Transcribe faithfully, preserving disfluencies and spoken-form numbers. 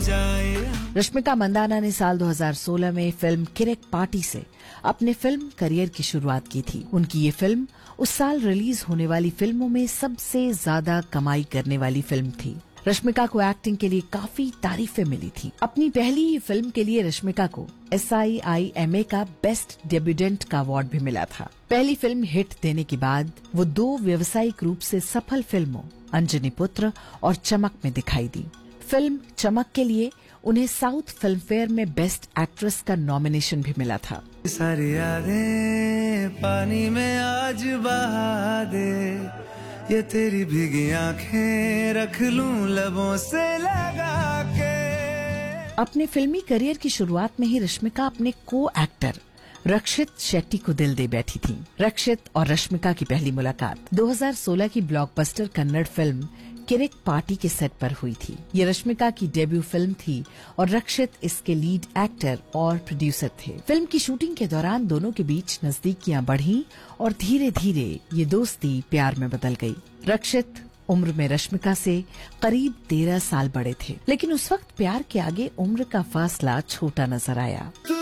रश्मिका मंदाना ने साल दो हज़ार सोलह में फिल्म किरिक पार्टी से अपने फिल्म करियर की शुरुआत की थी। उनकी ये फिल्म उस साल रिलीज होने वाली फिल्मों में सबसे ज्यादा कमाई करने वाली फिल्म थी। रश्मिका को एक्टिंग के लिए काफी तारीफें मिली थी। अपनी पहली ही फिल्म के लिए रश्मिका को S I I M A का बेस्ट डेब्यूटेंट का अवार्ड भी मिला था। पहली फिल्म हिट देने के बाद वो दो व्यावसायिक रूप से सफल फिल्मों अंजनी पुत्र और चमक में दिखाई दी। फिल्म चमक के लिए उन्हें साउथ फिल्म फेयर में बेस्ट एक्ट्रेस का नॉमिनेशन भी मिला था। सारी यादें पानी में आज बहा दे, ये तेरी भीगी आंखें रख लूं लबों से लगा के। अपने फिल्मी करियर की शुरुआत में ही रश्मिका अपने को एक्टर रक्षित शेट्टी को दिल दे बैठी थी। रक्षित और रश्मिका की पहली मुलाकात दो हज़ार सोलह की blockbuster Kannada film Kirik party के सेट पर हुई थी। ये रश्मिका की डेब्यू फिल्म थी और रक्षित इसके लीड एक्टर और प्रोड्यूसर थे। फिल्म की शूटिंग के दौरान दोनों के बीच नजदीकियां बढ़ी और धीरे धीरे ये दोस्ती प्यार में बदल गई। रक्षित उम्र में रश्मिका से करीब तेरह साल बड़े थे, लेकिन उस वक्त प्यार के आगे उम्र का फासला छोटा नजर आया।